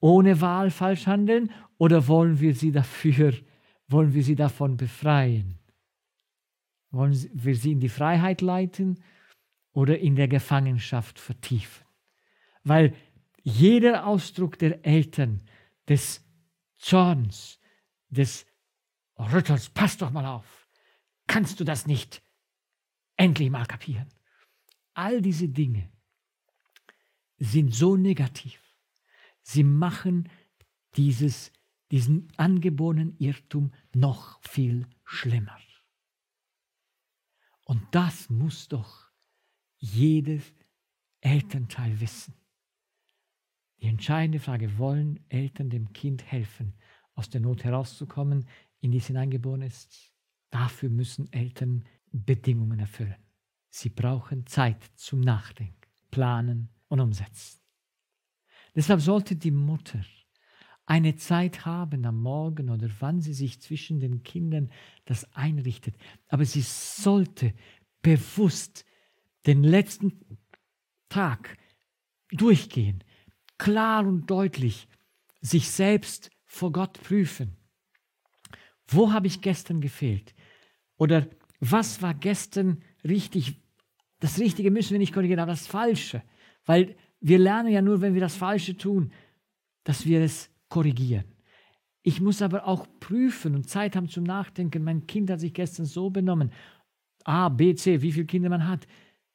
ohne Wahl falsch handeln oder wollen wir sie davon befreien? Wollen wir sie in die Freiheit leiten oder in der Gefangenschaft vertiefen? Weil jeder Ausdruck der Eltern, des Zorns, des Rüttels, pass doch mal auf, kannst du das nicht endlich mal kapieren? All diese Dinge sind so negativ. Sie machen diesen angeborenen Irrtum noch viel schlimmer. Und das muss doch jedes Elternteil wissen. Die entscheidende Frage: Wollen Eltern dem Kind helfen, aus der Not herauszukommen, in die es hineingeboren ist? Dafür müssen Eltern Bedingungen erfüllen. Sie brauchen Zeit zum Nachdenken, Planen und Umsetzen. Deshalb sollte die Mutter eine Zeit haben am Morgen oder wann sie sich zwischen den Kindern das einrichtet. Aber sie sollte bewusst den letzten Tag durchgehen, klar und deutlich sich selbst vor Gott prüfen. Wo habe ich gestern gefehlt? Oder was war gestern richtig? Das Richtige müssen wir nicht korrigieren, aber das Falsche. Weil wir lernen ja nur, wenn wir das Falsche tun, dass wir es korrigieren. Ich muss aber auch prüfen und Zeit haben zum Nachdenken. Mein Kind hat sich gestern so benommen. A, B, C, wie viele Kinder man hat.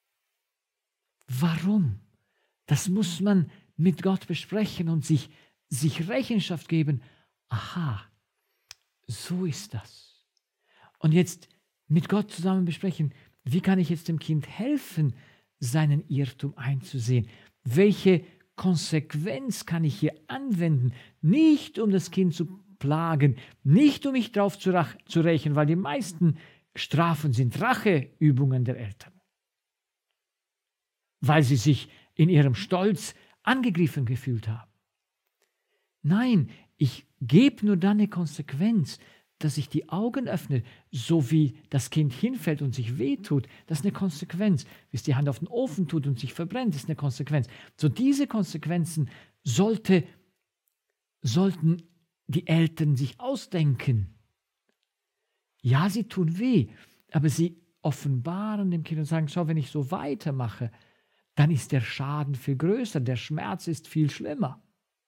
Warum? Das muss man mit Gott besprechen und sich Rechenschaft geben. Aha, so ist das. Und jetzt mit Gott zusammen besprechen, wie kann ich jetzt dem Kind helfen, seinen Irrtum einzusehen? Welche Konsequenz kann ich hier anwenden? Nicht um das Kind zu plagen, nicht um mich drauf zu rächen, weil die meisten Strafen sind Racheübungen der Eltern, weil sie sich in ihrem Stolz angegriffen gefühlt haben. Nein, ich gebe nur dann eine Konsequenz, dass ich die Augen öffne, so wie das Kind hinfällt und sich wehtut. Das ist eine Konsequenz. Wie es die Hand auf den Ofen tut und sich verbrennt, ist eine Konsequenz. So diese Konsequenzen sollten die Eltern sich ausdenken. Ja, sie tun weh, aber sie offenbaren dem Kind und sagen, schau, wenn ich so weitermache, dann ist der Schaden viel größer, der Schmerz ist viel schlimmer.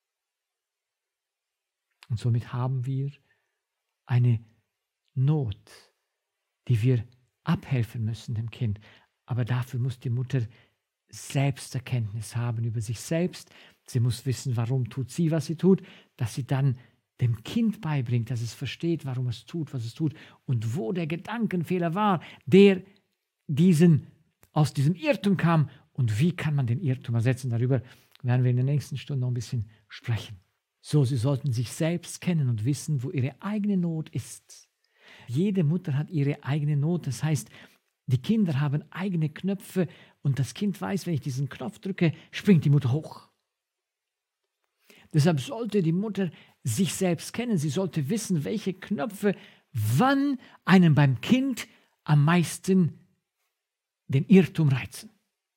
Und somit haben wir eine Not, die wir abhelfen müssen dem Kind. Aber dafür muss die Mutter Selbsterkenntnis haben über sich selbst. Sie muss wissen, warum tut sie, was sie tut, dass sie dann dem Kind beibringt, dass es versteht, warum es tut, was es tut und wo der Gedankenfehler war, der aus diesem Irrtum kam und wie kann man den Irrtum ersetzen. Darüber werden wir in der nächsten Stunde noch ein bisschen sprechen. So, sie sollten sich selbst kennen und wissen, wo ihre eigene Not ist. Jede Mutter hat ihre eigene Not. Das heißt, die Kinder haben eigene Knöpfe und das Kind weiß, wenn ich diesen Knopf drücke, springt die Mutter hoch. Deshalb sollte die Mutter sich selbst kennen. Sie sollte wissen, welche Knöpfe wann einen beim Kind am meisten den Irrtum reizen.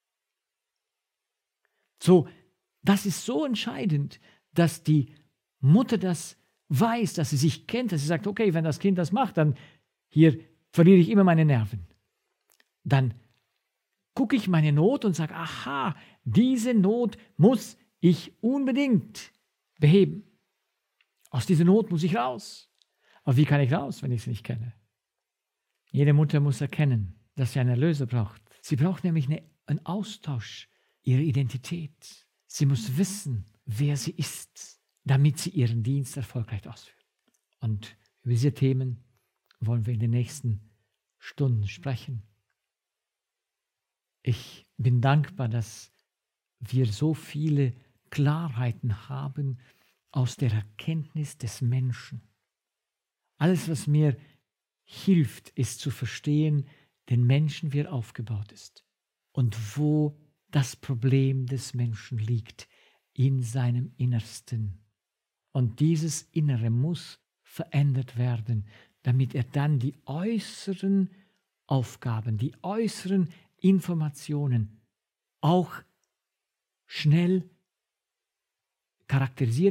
So, das ist so entscheidend, dass die Mutter das weiß, dass sie sich kennt, dass sie sagt, okay, wenn das Kind das macht, dann hier verliere ich immer meine Nerven. Dann gucke ich meine Not und sage, aha, diese Not muss ich unbedingt beheben. Aus dieser Not muss ich raus. Aber wie kann ich raus, wenn ich sie nicht kenne? Jede Mutter muss erkennen, dass sie einen Erlöser braucht. Sie braucht nämlich einen Austausch ihrer Identität. Sie muss wissen, wer sie ist, damit sie ihren Dienst erfolgreich ausführt. Und über diese Themen wollen wir in den nächsten Stunden sprechen. Ich bin dankbar, dass wir so viele Klarheiten haben aus der Erkenntnis des Menschen. Alles, was mir hilft, ist zu verstehen, den Menschen, wie er aufgebaut ist und wo das Problem des Menschen liegt in seinem Innersten. Und dieses Innere muss verändert werden, damit er dann die äußeren Aufgaben, die äußeren Informationen auch schnell charakterisieren